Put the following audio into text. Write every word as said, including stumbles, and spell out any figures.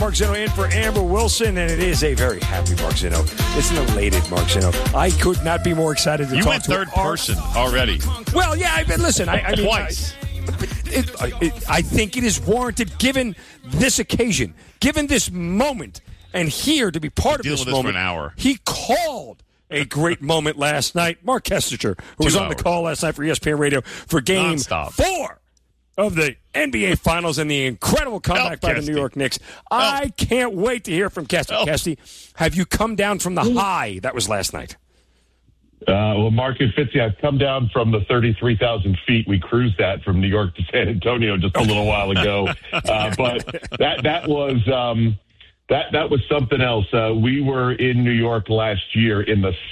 Mark Zinno in for Amber Wilson, and it is a very happy Mark Zinno. It's an elated Mark Zinno. I could not be more excited to you talk went to third our, person already. Well, yeah, I mean, listen, I, I mean, Twice. I, it, it, I think it is warranted given this occasion, given this moment, and here to be part Dealing of this with this moment. for an hour. He called a great moment last night. Mark Kestecher, who was Two on the hours. call last night for E S P N Radio for Game Nonstop. Four of the N B A Finals and the incredible comeback Help, by the Kesty. New York Knicks. I can't wait to hear from Kesty. Help. Kesty, have you come down from the high that was last night? Uh, well, Mark and Fitzy, I've come down from the thirty-three thousand feet we cruised at from New York to San Antonio just a little while ago. Uh, but that that was um, that that was something else. Uh, we were in New York last year in the